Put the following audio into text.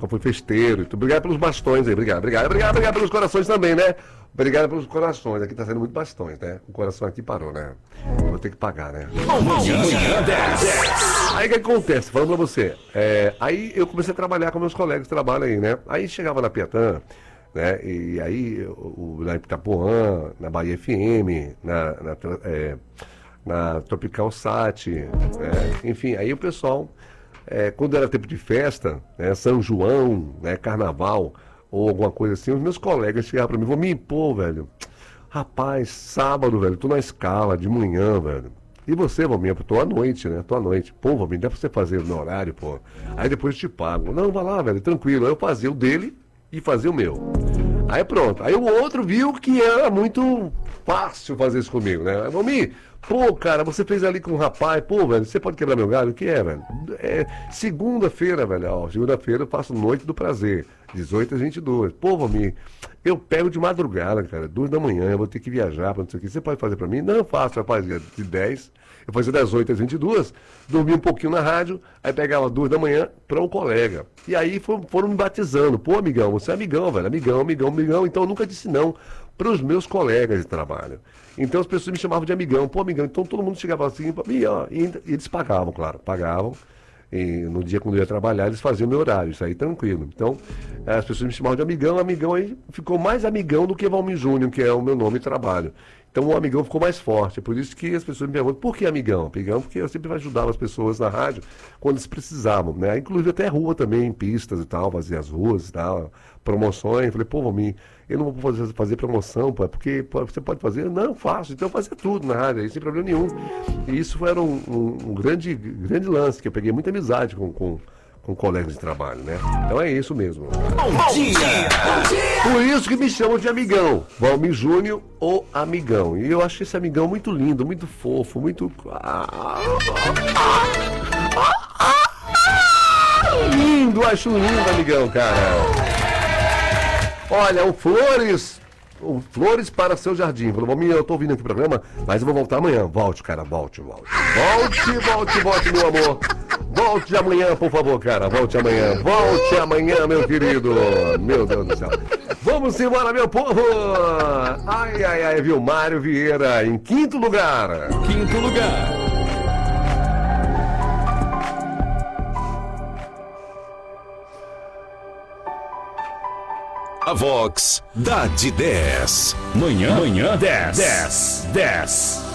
nunca fui festeiro. Obrigado pelos bastões aí, obrigado pelos corações também, né? Obrigado pelos corações. Aqui tá sendo muito bastões, né? O coração aqui parou, né? Vou ter que pagar, né? Manhã 10. Aí o que acontece? Falando pra você, aí eu comecei a trabalhar com meus colegas que trabalham aí, né? Aí chegava na Piatã, né? E aí, na Itapuã, na Bahia FM, na Tropical Sat, né? Enfim, aí o pessoal, quando era tempo de festa, né? São João, né? Carnaval, ou alguma coisa assim, os meus colegas chegavam pra mim e falavam, me pô, velho, rapaz, sábado, velho, tô na escala de manhã, velho. E você, Valmir, tô à noite, né? Tô à noite. Pô, Valmir, dá pra você fazer no horário, pô. Aí depois eu te pago. Não, vai lá, velho, tranquilo. Aí eu fazia o dele e fazia o meu. Aí pronto. Aí o outro viu que era muito fácil fazer isso comigo, né? Valmir, pô, cara, você fez ali com um rapaz, pô, velho, você pode quebrar meu galho? O que é, velho? Segunda-feira, velho, ó, segunda-feira eu faço Noite do Prazer, 18 às 22. Pô, Valmir, eu pego de madrugada, cara, 2 da manhã, eu vou ter que viajar pra não sei o que. Você pode fazer pra mim? Não, eu faço, eu fazia de 10, eu fazia das 8 às 22, dormia um pouquinho na rádio, aí pegava 2 da manhã pra um colega. E aí foram me batizando. Pô, amigão, você é amigão, velho, amigão. Então eu nunca disse não pros meus colegas de trabalho. Então as pessoas me chamavam de amigão. Pô, amigão, então todo mundo chegava assim, e eles pagavam, claro, pagavam. E no dia quando eu ia trabalhar, eles faziam o meu horário, isso aí tranquilo. Então, as pessoas me chamavam de amigão aí ficou mais amigão do que Valmir Júnior, que é o meu nome e trabalho. Então o amigão ficou mais forte, por isso que as pessoas me perguntam, por que amigão? Amigão, porque eu sempre ajudava as pessoas na rádio quando eles precisavam, né? Inclusive até rua também, pistas e tal, fazia as ruas e tal, promoções. Falei, pô, Valmir, eu não vou fazer promoção, pô, porque você pode fazer? Não, eu faço, então eu fazia tudo na rádio, aí, sem problema nenhum. E isso era um grande lance, que eu peguei muita amizade com colegas de trabalho, né? Então é isso mesmo. Bom dia! Por isso que me chamam de amigão. Valmir Júnior, o amigão. E eu acho esse amigão muito lindo, muito fofo, muito... lindo, acho lindo, amigão, cara. Olha, o Flores para seu jardim. Falou, Valmir, eu tô ouvindo aqui o programa, mas eu vou voltar amanhã. Volte, cara, volte. Volte, meu amor. Volte amanhã, por favor, cara. Volte amanhã, meu querido. Meu Deus do céu. Vamos embora, meu povo. Ai, viu? Mário Vieira em quinto lugar. Quinto lugar. A Vox dá de 10. Manhã 10.